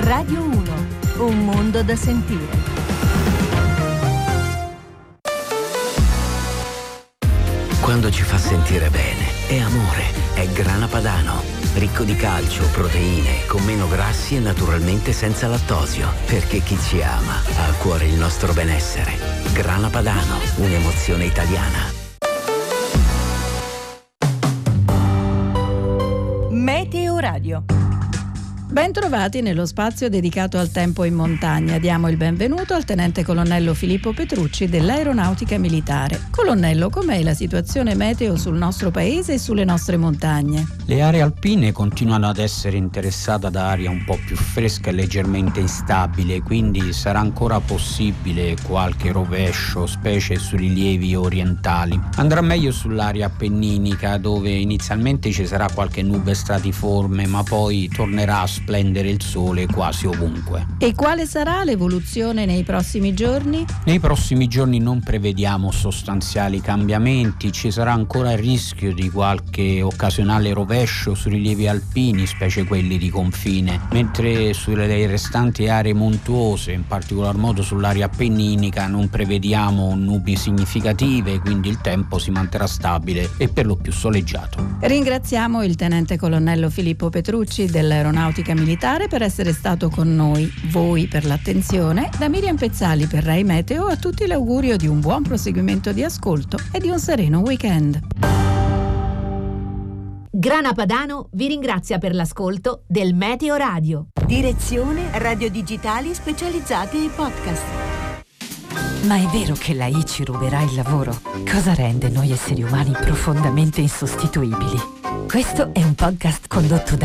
Radio 1, un mondo da sentire. Quando ci fa sentire bene, è amore, è Grana Padano. Ricco di calcio, proteine, con meno grassi e naturalmente senza lattosio. Perché chi ci ama ha a cuore il nostro benessere. Grana Padano, un'emozione italiana. Meteo Radio. Ben-trovati nello spazio dedicato al tempo in montagna. Diamo il benvenuto al tenente colonnello Filippo Petrucci dell'Aeronautica Militare. Colonnello, com'è la situazione meteo sul nostro paese e sulle nostre montagne? Le aree alpine continuano ad essere interessate da aria un po' più fresca e leggermente instabile, quindi sarà ancora possibile qualche rovescio, specie sui rilievi orientali. Andrà meglio sull'area appenninica, dove inizialmente ci sarà qualche nube stratiforme, ma poi tornerà a splendere il sole quasi ovunque. E quale sarà l'evoluzione nei prossimi giorni? Nei prossimi giorni non prevediamo sostanziali cambiamenti, ci sarà ancora il rischio di qualche occasionale rovescio sui rilievi alpini, specie quelli di confine, mentre sulle restanti aree montuose, in particolar modo sull'area appenninica, non prevediamo nubi significative, quindi il tempo si manterrà stabile e per lo più soleggiato. Ringraziamo il tenente colonnello Filippo Petrucci dell'Aeronautica Militare per essere stato con noi, voi per l'attenzione. Da Miriam Pezzali per Rai Meteo a tutti l'augurio di un buon proseguimento di ascolto e di un sereno weekend. Grana Padano vi ringrazia per l'ascolto del Meteo Radio. Direzione Radio Digitali specializzati ai podcast. Ma è vero che la I ci ruberà il lavoro? Cosa rende noi esseri umani profondamente insostituibili? Questo è un podcast condotto da